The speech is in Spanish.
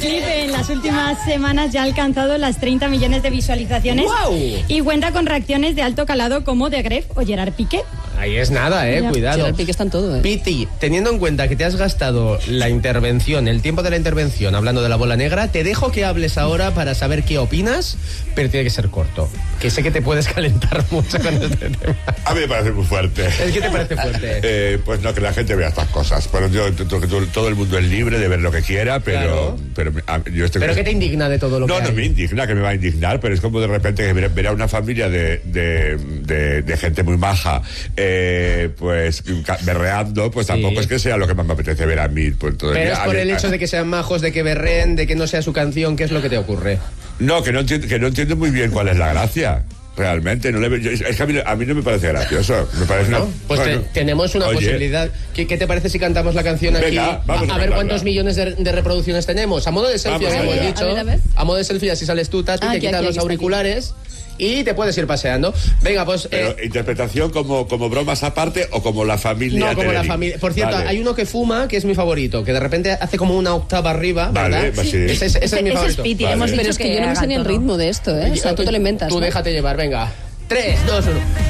clip en las últimas semanas ya ha alcanzado las 30 millones de visualizaciones. ¡Wow! Y cuenta con reacciones de alto calado como de Gref o Gerard Piqué. Ahí es nada, cuidado. Gerard Piqué está en todo, Piti, teniendo en cuenta que te has gastado la intervención, el tiempo de la intervención, hablando de la bola negra, te dejo que hables ahora para saber qué opinas, pero tiene que ser corto. Que sé que te puedes calentar mucho con este tema. A mí me parece muy fuerte. ¿Es que te parece fuerte? Pues no, que la gente vea estas cosas. Pero todo el mundo es libre de ver lo que quiera, pero... Claro. Yo estoy... ¿Pero qué te indigna de todo lo que hay? No me indigna, que me va a indignar, pero es como de repente que ver a una familia de gente muy maja, pues berreando, pues tampoco es que sea lo que más me apetece ver a mí. Pues, pero es por el hecho de que sean majos, de que berreen, de que no sea su canción, ¿qué es lo que te ocurre? No, que no entiendo muy bien cuál es la gracia. Realmente, es que a mí no me parece gracioso. Me parece pues tenemos una posibilidad. ¿Qué te parece si cantamos la canción aquí? Venga, vamos a ver cuántos millones de reproducciones tenemos. A modo de selfie, habíamos dicho. A ver. A modo de selfie, así sales tú, Tati, te quitas los auriculares y te puedes ir paseando. Venga, pues... Pero, ¿interpretación como bromas aparte o como la familia? No, como la familia. Por cierto, hay uno que fuma, que es mi favorito, que de repente hace como una octava arriba, ¿verdad? Vale, sí. Ese es mi favorito. Pero es que yo no me sé ni el ritmo de esto, O sea, tú te lo inventas. Tú déjate llevar, venga. 3, 2, 1...